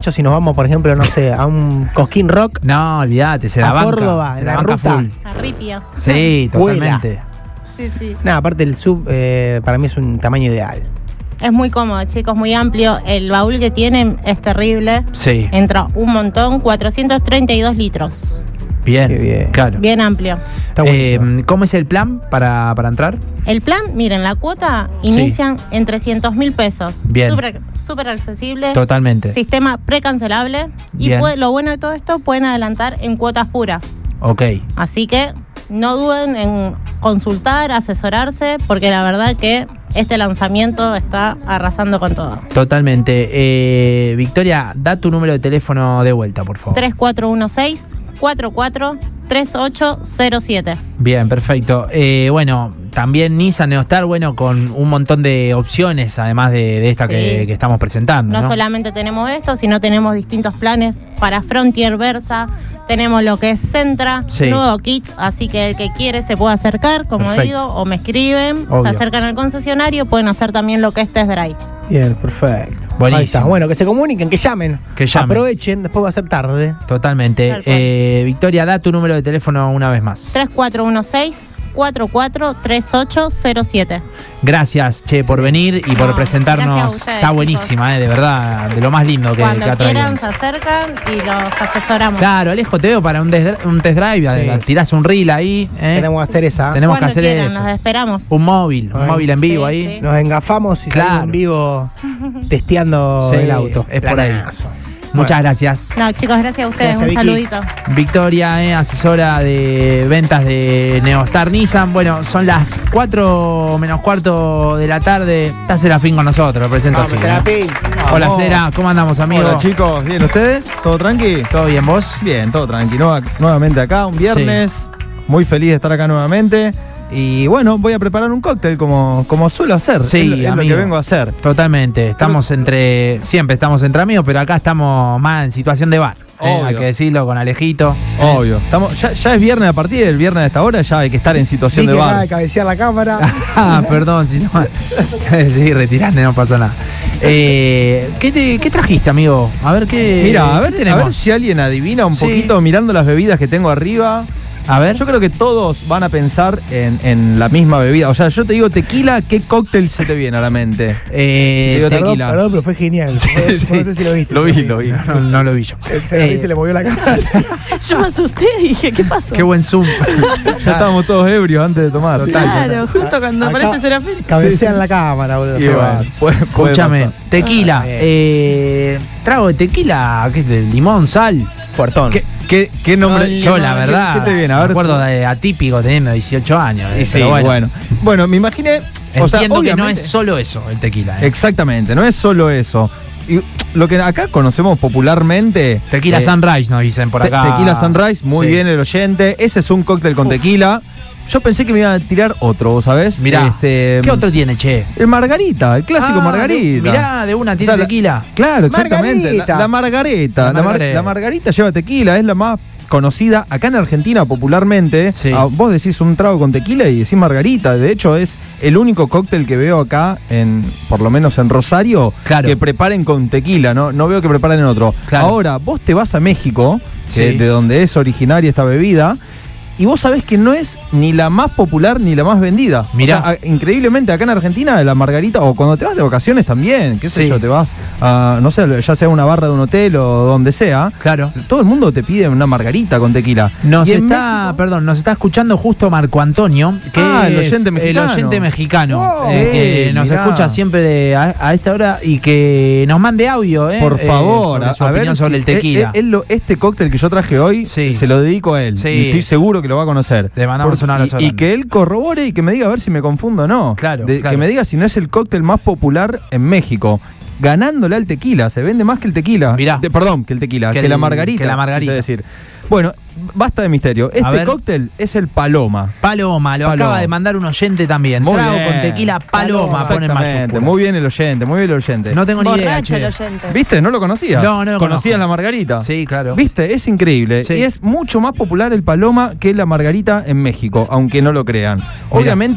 muchachos, si nos vamos, por ejemplo, no sé, a un Cosquín Rock. No, olvídate, se la A banca. Córdoba, se en la la banca ruta. full. Arripio. Sí, Vuela. totalmente. Sí. Nada, aparte el sub, para mí es un tamaño ideal. Es muy cómodo, chicos, muy amplio. El baúl que tienen es terrible. Sí. Entra un montón, 432 litros. Bien, Qué bien. claro. Bien amplio. Está buenísimo. ¿Cómo es el plan para entrar? El plan, miren, la cuota inician en 300.000 pesos. Bien. Súper accesible. Totalmente. Sistema precancelable. Y Bien. lo bueno de todo esto, pueden adelantar en cuotas puras. Ok. Así que no duden en consultar, asesorarse, porque la verdad que este lanzamiento está arrasando con todo. Totalmente. Victoria, da tu número de teléfono de vuelta, por favor. 3416-443807. Bien, perfecto. Bueno, también Nissan Neostar, bueno, con un montón de opciones, además de esta Sí. que estamos presentando, No ¿no? solamente tenemos esto, sino tenemos distintos planes para Frontier, Versa. Tenemos lo que es Sentra, Sí. nuevo Kits, así que el que quiere se puede acercar, como Perfecto. digo, o me escriben, Obvio. se acercan al concesionario, pueden hacer también lo que es Test Drive. Bien, perfecto. Buenísimo. Ahí está. Bueno, que se comuniquen, que llamen. Que llamen. Aprovechen, después va a ser tarde. Totalmente. Tal cual. Victoria, da tu número de teléfono una vez más. 3416-443807. Gracias, Che, por venir y por No, presentarnos. gracias a ustedes, Está buenísima, de verdad, de lo más lindo que Cuando ha traído. quieran se acercan y los asesoramos. Claro, Alejo, te veo para un test drive, Sí. tirás un reel ahí. Tenemos que hacer esa. Tenemos que Cuando hacer quieran, eso. nos esperamos. Un móvil en vivo Sí, ahí. sí. Nos engafamos y Claro. salimos en vivo testeando Sí, el auto. es por ahí. Planazo. Muchas gracias. No, chicos, gracias a ustedes. Gracias, Un Vicky. saludito. Victoria, asesora de ventas de Neostar Nissan. Bueno, son las 4 menos cuarto de la tarde. Está Serafín con nosotros, lo presento Vamos, así. Serafín. Hola, Vamos. Sera, ¿cómo andamos, amigo? Hola chicos, ¿bien ustedes? ¿Todo tranqui? ¿Todo bien, vos? Bien, todo tranqui. Nuevamente acá, un viernes. Muy feliz de estar acá nuevamente. Y bueno, voy a preparar un cóctel como suelo hacer. Sí, es lo amigo. que vengo a hacer. Totalmente. Siempre estamos entre amigos, pero acá estamos más en situación de bar. Obvio. Hay que decirlo con Alejito. Obvio. Ya es viernes, a partir del viernes de esta hora ya hay que estar en situación Vi de que acaba bar. de cabecear la cámara. Ah, perdón, si sí, retirate, no pasa nada. ¿Qué trajiste, amigo? A ver qué. Mira, a ¿qué ver si alguien adivina un Sí. poquito mirando las bebidas que tengo arriba. A ver. Yo creo que todos van a pensar en la misma bebida. O sea, yo te digo tequila, ¿qué cóctel se te viene a la mente? digo tequila. Perdón, pero fue genial. No sé si lo viste. Lo vi. No lo vi yo. Serafín se le movió la cara. Yo me asusté y dije, ¿qué pasó? Qué buen zoom. Ya estábamos todos ebrios antes de tomar. Claro, justo cuando Acá aparece Serafín. Cabecean la cámara, boludo. Y Qué bueno, bárbaro. puede Escúchame, pasar. tequila. bien. Trago de tequila, ¿qué es de limón, sal? Fuertón. ¿Qué nombre? Ay, Yo, la verdad, ¿Qué te viene? A ver. me acuerdo de atípico teniendo 18 años. Y sí, pero bueno. Bueno, me imaginé. O sea, Entiendo que no obviamente- es solo eso el tequila. Exactamente, no es solo eso. Y lo que acá conocemos popularmente. Tequila Sunrise nos dicen por acá. Tequila Sunrise, muy Sí. bien el oyente. Ese es un cóctel con tequila. Yo pensé que me iba a tirar otro, ¿sabes? Mirá, ¿qué otro tiene, che? El Margarita, el clásico Margarita. Mirá, de una tiene O sea, tequila. Claro, exactamente. Margarita. La Margarita. La Margarita. La Margarita lleva tequila, es la más conocida acá en Argentina popularmente. Sí. Vos decís un trago con tequila y decís Margarita. De hecho, es el único cóctel que veo acá, por lo menos en Rosario, Claro. que preparen con tequila. No veo que preparen en otro. Claro. Ahora, vos te vas a México, Sí. de donde es originaria esta bebida, y vos sabés que no es ni la más popular ni la más vendida. Mirá. O sea, increíblemente acá en Argentina la Margarita, o cuando te vas de vacaciones también, qué sé Sí. yo, te vas a, no sé, ya sea una barra de un hotel o donde sea, Claro. todo el mundo te pide una Margarita con tequila. Nos Y en está, México- nos está escuchando justo Marco Antonio, que el es oyente mexicano. el oyente mexicano, Wow. que nos Mirá. escucha siempre a esta hora y que nos mande audio, Por favor, sobre su a ver opinión sobre si- el tequila. este cóctel que yo traje hoy, Sí. se lo dedico a él. Sí. Y estoy seguro que lo va a conocer. Le mandamos un abrazo y grande. que él corrobore y que me diga a ver si me confundo o no. Claro. Que me diga si no es el cóctel más popular en México. Ganándole al tequila, se vende más que el tequila. Mirá. Perdón, que el tequila, Que que el- la margarita. que la margarita. quise decir. Bueno, basta de misterio. A ver. Este cóctel es el Paloma. Paloma, lo Paloma. acaba de mandar un oyente también. Muy Trago bien. con tequila Paloma, pone en Exactamente. mayúscula. Muy bien el oyente, muy bien el oyente. No tengo ni idea, Borracho el che. oyente. ¿Viste? ¿No lo conocías? No lo ¿Conocías conozco. la margarita? Sí, claro. ¿Viste? Es increíble. Sí. Y es mucho más popular el Paloma que la margarita en México, aunque no lo crean. Obviamente,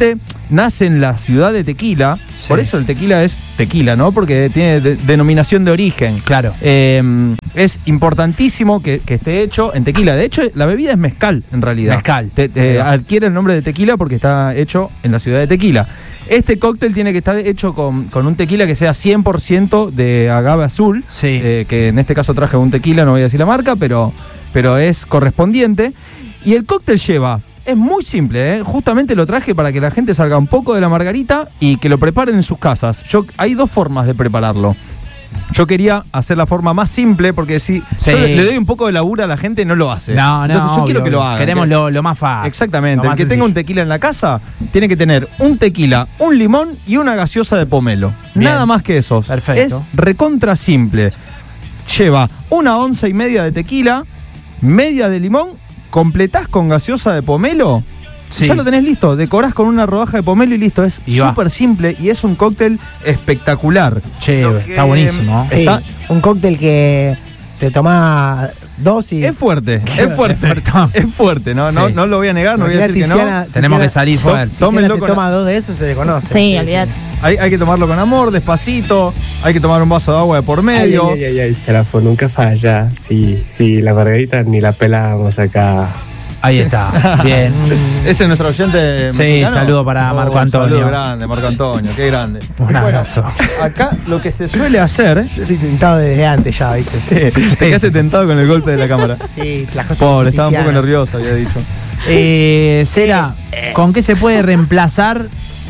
nace en la ciudad de Tequila, Sí. por eso el tequila es tequila, ¿no? Porque tiene denominación de origen. Claro. Es importantísimo que esté hecho en tequila. De hecho, la bebida es mezcal, en realidad. Mezcal. Adquiere el nombre de tequila porque está hecho en la ciudad de Tequila. Este cóctel tiene que estar hecho con un tequila que sea 100% de agave azul. Sí. Que en este caso traje un tequila, no voy a decir la marca, pero es correspondiente. Y el cóctel lleva... Es muy simple, justamente lo traje para que la gente salga un poco de la margarita y que lo preparen en sus casas. Hay dos formas de prepararlo. Yo quería hacer la forma más simple porque si yo le doy un poco de laburo a la gente, no lo hace. No, Entonces yo quiero que lo hagan. Queremos lo más fácil. Exactamente. Lo El que más tenga un sencillo. tequila en la casa tiene que tener un tequila, un limón y una gaseosa de pomelo. Bien. Nada más que eso. Perfecto. Es recontra simple. Lleva 1,5 onzas de tequila, media de limón, completás con gaseosa de pomelo. Sí. Ya lo tenés listo, decorás con una rodaja de pomelo y listo. Es Y va. súper simple y es un cóctel espectacular. Che, Lo que- está buenísimo. Sí, Está- un cóctel que te tomás dos y... Es fuerte, es fuerte, es fuerte, no, Sí. no lo voy a negar, no voy a decir que no. Tenemos que salir fuerte. Tómenlo Tómenlo se con- toma dos de esos, se desconoce. Sí, olvídate. Hay que tomarlo con amor, despacito, hay que tomar un vaso de agua de por medio. Ay, Serafo, nunca falla. Sí, la margarita ni la pelamos acá. Ahí está. Bien. Ese es nuestro oyente Sí, mexicano. saludo para Marco Antonio. Saludo grande, Marco Antonio, qué grande. Un abrazo. Acá lo que se suele hacer, Yo estoy tentado desde antes ya, ¿viste? te quedaste tentado con el golpe de la cámara. Sí, las cosas Pobre, estaba un poco artificiales. nervioso, había dicho. Cera, ¿con qué se puede reemplazar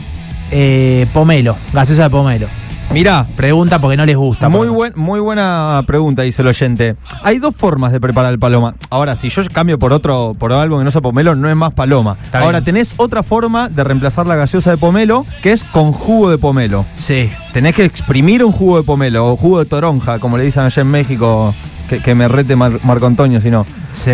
pomelo? Gaseosa de pomelo. Mirá, Pregunta porque no les gusta. muy buena pregunta, dice el oyente. Hay dos formas de preparar el paloma. Ahora, si yo cambio por algo que no sea pomelo, no es más paloma. Está Ahora, bien. tenés otra forma de reemplazar la gaseosa de pomelo, que es con jugo de pomelo. Sí. Tenés que exprimir un jugo de pomelo, o jugo de toronja, como le dicen allá en México, que me rete Marco Antonio, si no. Sí.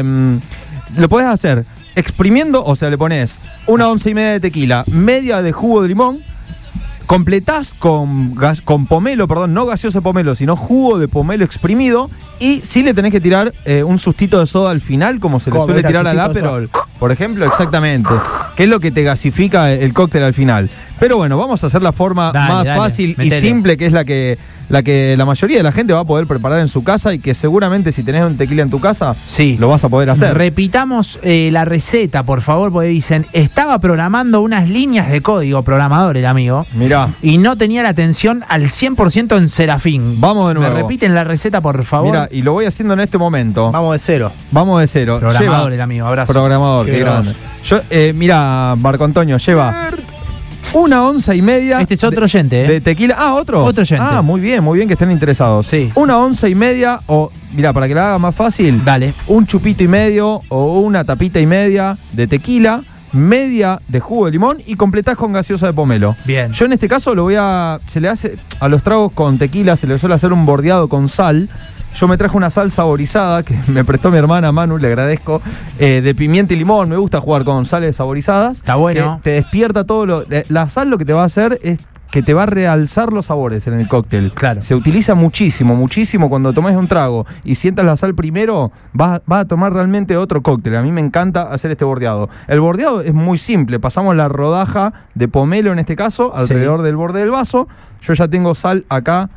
Lo podés hacer exprimiendo, o sea, le pones 1,5 onzas de tequila, media de jugo de limón, completás con pomelo, perdón, no gaseosa de pomelo, sino jugo de pomelo exprimido, y sí le tenés que tirar un sustito de soda al final, como se le ¿Cómo? suele ¿Meta tirar al sustito de Aperol, por ejemplo, exactamente, que es lo que te gasifica el cóctel al final. Pero bueno, vamos a hacer la forma Dale, más dale, fácil y metele. simple, que es la que la mayoría de la gente va a poder preparar en su casa, y que seguramente si tenés un tequila en tu casa, Sí. lo vas a poder hacer. Repitamos la receta, por favor, porque dicen, estaba programando unas líneas de código, programador el amigo, Mirá, y no tenía la atención al 100% en Serafín. vamos de nuevo. ¿Me repiten la receta, por favor? Mirá, y lo voy haciendo en este momento. Vamos de cero. Vamos de cero. Programador el amigo, abrazo. Programador, Qué qué grande. grosso. Mira, Marco Antonio, lleva 1,5 onzas. Este es otro oyente, ¿eh? De tequila. Ah, otro. Otro oyente. Ah, muy bien que estén interesados. Sí. 1,5 onzas, o, mira, para que la haga más fácil, Dale. un chupito y medio o una tapita y media de tequila, media de jugo de limón y completás con gaseosa de pomelo. Bien. Yo en este caso se le hace a los tragos con tequila, se le suele hacer un bordeado con sal. Yo me traje una sal saborizada que me prestó mi hermana Manu, le agradezco, de pimienta y limón. Me gusta jugar con sales saborizadas. Está bueno. Que te despierta todo la sal lo que te va a hacer es que te va a realzar los sabores en el cóctel. Claro. Se utiliza muchísimo cuando tomes un trago y sientas la sal primero, vas a tomar realmente otro cóctel. A mí me encanta hacer este bordeado. El bordeado es muy simple, pasamos la rodaja de pomelo en este caso alrededor del borde del vaso. Yo ya tengo sal acá,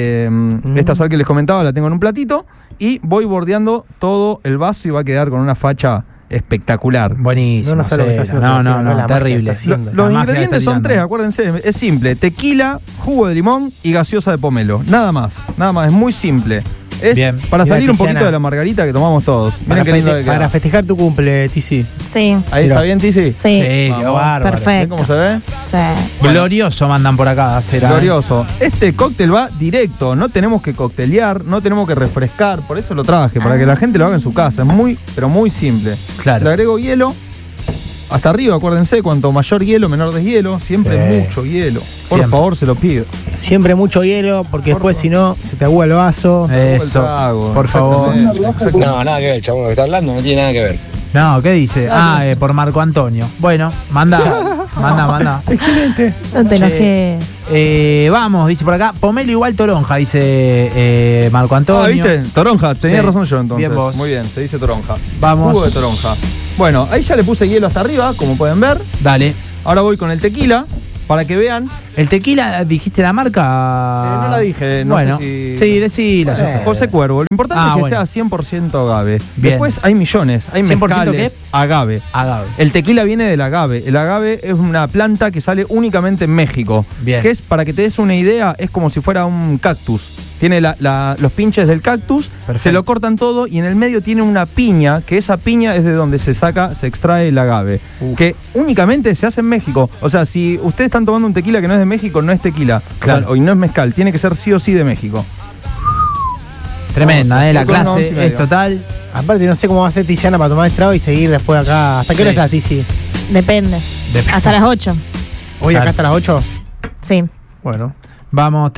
esta sal que les comentaba la tengo en un platito y voy bordeando todo el vaso y va a quedar con una facha espectacular. Buenísimo. No sabe lo que está haciendo No, Serafín, no, la magia terrible. que está haciendo. Los La magia que ingredientes está son tirando. 3, acuérdense, es simple: tequila, jugo de limón y gaseosa de pomelo. Nada más, es muy simple. Es Bien. para Mira, salir un Tiziana. poquito de la margarita que tomamos todos. Miren qué lindo que queda. Para festejar tu cumple, TC. Sí, Ahí Mira. está bien, Tizi. sí. Sí, qué Vamos. bárbaro. ¿Ven Perfecto. cómo se ve? Sí. Glorioso mandan por acá, Cera. Glorioso. Este cóctel va directo, no tenemos que coctelear, no tenemos que refrescar, por eso lo traje, para que la gente lo haga en su casa. Es muy, pero muy simple. Claro. Le agrego hielo. Hasta arriba, acuérdense, cuanto mayor hielo, menor deshielo. Siempre Sí. mucho hielo. Por Siempre. favor, se lo pido. Siempre mucho hielo, porque después si no, se te agua el vaso. Eso, El trago, por favor. exactamente. No, nada que ver, chabón, lo que está hablando no tiene nada que ver. No, ¿qué dice? Por Marco Antonio. Bueno, manda. Excelente. No te Che. enojé. Vamos, dice por acá. Pomelo igual toronja, dice Marco Antonio. Ah, ¿viste? Toronja, tenía Sí. razón yo entonces. Bien vos. Muy bien, se dice toronja. Vamos. Jugo de toronja. Bueno, ahí ya le puse hielo hasta arriba, como pueden ver. Dale. Ahora voy con el tequila, para que vean. ¿El tequila, dijiste la marca? No la dije, no bueno, sé si... sí, decila. José Cuervo. Lo importante es que bueno. sea 100% agave. Bien. Después hay millones, hay 100% mezcales. ¿qué? Agave. Agave. El tequila viene del agave. El agave es una planta que sale únicamente en México. Bien. Que es, para que te des una idea, es como si fuera un cactus. Tiene los pinches del cactus, Perfecto. se lo cortan todo y en el medio tiene una piña, que esa piña es de donde se extrae el agave. Que únicamente se hace en México. O sea, si ustedes están tomando un tequila que no es de México, no es tequila. Claro. O sea, y no es mezcal, tiene que ser sí o sí de México. Tremenda, la Con una once y clase medio. es total. Aparte, no sé cómo va a ser Tiziana para tomar el trago y seguir después acá. ¿Hasta qué hora Sí. estás, Tizi? Depende. Hasta las 8. Hoy Claro. acá hasta las 8. Sí. Bueno. Vamos,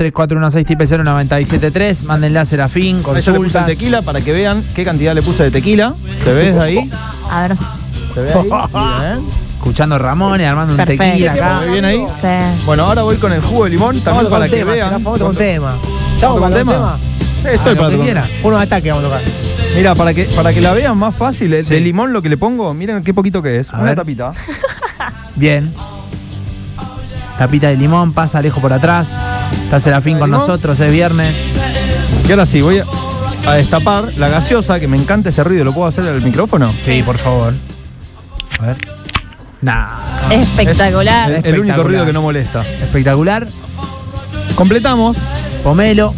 3416-097-3. Mándenle a Serafín, Ahí yo le puse el consultas. tequila para que vean qué cantidad le puse de tequila. ¿Se ve desde ahí? A ver. ¿Se ve ahí? Bien. Escuchando Ramones, armando un Perfecto. tequila acá. ¿Se ve bien ahí? Sí. Bueno, ahora voy con el jugo de limón también para que vean. Vamos con tema. ¿Estamos con tema? Estoy lo para que tocar. quiera. Uno de ataque vamos a tocar. Mira, para que la vean más fácil, Sí. de limón lo que le pongo, miren qué poquito que es. A Una ver. tapita. Bien. Tapita de limón, pasa Alejo por atrás. Está Serafín con ¿Limón? nosotros, es viernes. Y ahora sí, voy a destapar la gaseosa, que me encanta ese ruido. ¿Lo puedo hacer al micrófono? Sí, por favor. A ver. Nah. Espectacular. El único ruido que no molesta. Espectacular. Completamos. Pomelo.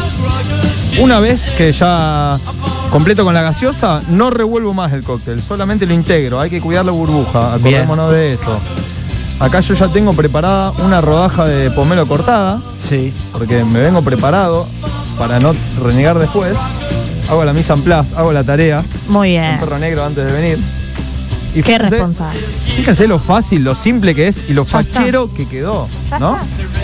Una vez que ya completo con la gaseosa, no revuelvo más el cóctel, solamente lo integro. Hay que cuidar la burbuja, acordémonos de eso. Acá yo ya tengo preparada una rodaja de pomelo cortada, Sí. porque me vengo preparado para no renegar después. Hago la mise en place, hago la tarea. Muy Un bien. perro negro antes de venir. Y Qué fíjense- responsable. Fíjense lo fácil, lo simple que es y lo Ya está. fachero que quedó, ¿no?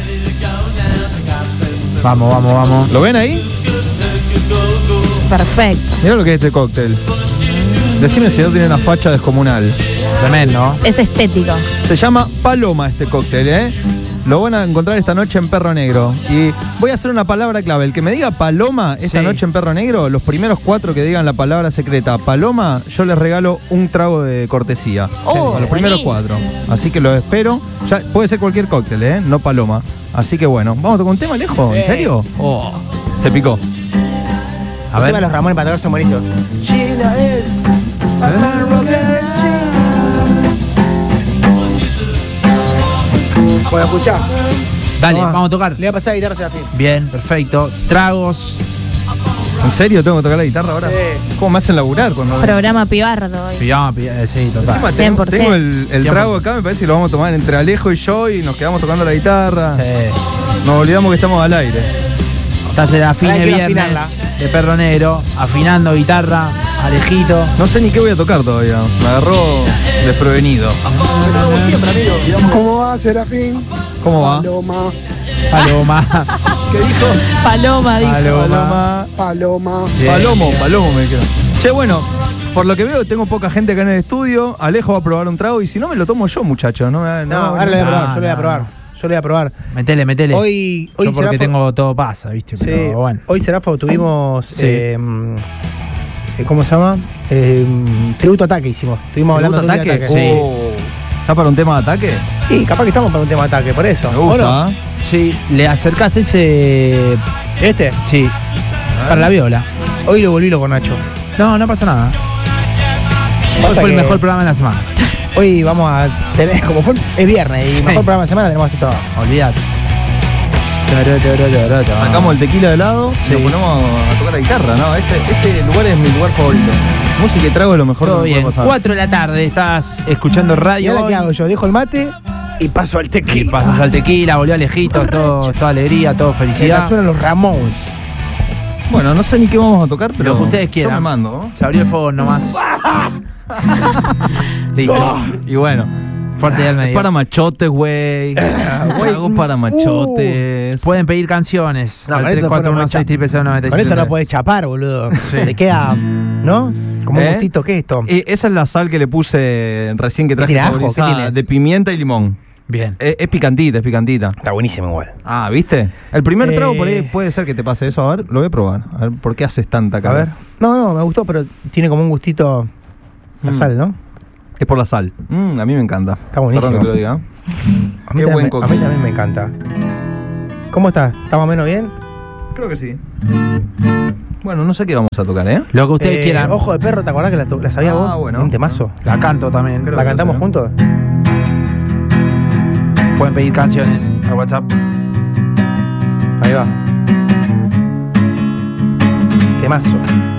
Vamos, vamos, vamos. ¿Lo ven ahí? Perfecto. Mirá lo que es este cóctel. Decime si no tiene una facha descomunal. Tremendo. Es estético. Se llama Paloma este cóctel, ¿eh? Lo van a encontrar esta noche en Perro Negro. Y voy a hacer una palabra clave. El que me diga Paloma esta Sí. noche en Perro Negro, los primeros 4 que digan la palabra secreta Paloma, yo les regalo un trago de cortesía. Oh, a los primeros buenísimo. 4. Así que los espero. Ya, puede ser cualquier cóctel, ¿eh? No Paloma. Así que bueno, vamos a tocar un tema, Alejo. ¿En Sí. serio? Oh, se picó. A El tema de ver. los Ramones para tocar son buenísimos. China es. Bueno, escuchá. Dale, Tomá. vamos a tocar. Le voy a pasar la guitarra a Serafín. Bien, perfecto. Tragos. ¿En serio tengo que tocar la guitarra ahora? Sí. ¿Cómo me hacen laburar cuando.? Programa pibardo hoy. Pillamos, sí, total. Encima 100%. tengo el trago acá, me parece que lo vamos a tomar entre Alejo y yo y nos quedamos tocando la guitarra. Sí. Nos olvidamos que estamos al aire. Está Serafín Ahora de quiero viernes afinarla. de Perro Negro, afinando guitarra, Alejito. No sé ni qué voy a tocar todavía. Me agarró desprevenido. Como siempre, amigo. ¿Cómo va, Serafín? ¿Cómo va? Paloma, Paloma. ¿Qué dijo? Paloma, dijo. Paloma. paloma. Bien, Palomo, bien. Palomo me quedo. Che, bueno, por lo que veo tengo poca gente acá en el estudio. Alejo va a probar un trago y si no me lo tomo yo, muchachos. No, No, ahora lo voy a probar, yo lo voy a no, probar. no. Yo lo voy a probar. Metele, metele. Hoy Yo porque Serafo- tengo todo pasa, ¿viste? Sí, Pero bueno. hoy Serafo tuvimos Sí. ¿cómo se llama? Tributo Ataque hicimos. Estuvimos hablando ¿Tributo de ataque? ataque. Oh. ¿Está para un tema de ataque? Sí, capaz que estamos para un tema de ataque, por eso. Me ¿O gusta. no? ¿eh? Sí, le acercás ese. ¿Este? Sí. Para la viola. Hoy lo volví con Nacho. No, no pasa nada. Hoy Pasa fue el que mejor programa de la semana. Hoy vamos a tener, es viernes y Sí. mejor programa de semana tenemos que hacer todo. Olvídate. Sacamos el tequila de lado y Sí. nos ponemos a tocar la guitarra, ¿no? Este lugar es mi lugar favorito. Música y trago es lo mejor Todo que me bien. puede pasar. 4 de la tarde, estás escuchando ¿Y radio. ahora qué hoy. hago yo? Dejo el mate y paso al Y tequila. pasas al tequila, volvió Alejito, todo, toda alegría, todo Que felicidad. suenan los Ramones. Bueno, no sé ni qué vamos a tocar, pero Lo que ustedes quieran. yo me mando, ¿no? Se abrió el fuego nomás. Listo. Y bueno, Fuerte y al es medio. para machotes, güey. Hago para machotes. Pueden pedir canciones No, al con esto después no 3416 Con esto no podés chapar, boludo. Sí. Te queda, ¿no? Como un ¿Eh? gustito, ¿qué es esto? Esa es la sal que le puse recién que ¿Qué traje tiene ajo? saborizada, ¿Qué tiene? de pimienta y limón. Bien. Es picantita, es picantita. Está buenísimo igual. Ah, ¿viste? El primer trago por ahí Eh. puede ser que te pase eso. A ver, lo voy a probar. A ver, ¿por qué haces tanta A cara? ver. No, me gustó, pero tiene como un gustito la Mm. sal, ¿no? Es por la sal. A mí me encanta. Está buenísimo. Perdón que te lo diga. A mí, Qué buen a cóctel. mí también me encanta. ¿Cómo estás? ¿Está más o menos bien? Creo que sí. Bueno, no sé qué vamos a tocar, ¿eh? Lo que ustedes quieran. Ojo de perro, ¿te acordás que la sabías vos? bueno. Un temazo. La canto también. Creo ¿La que cantamos sí. juntos? Pueden pedir canciones al WhatsApp. Ahí va. Temazo.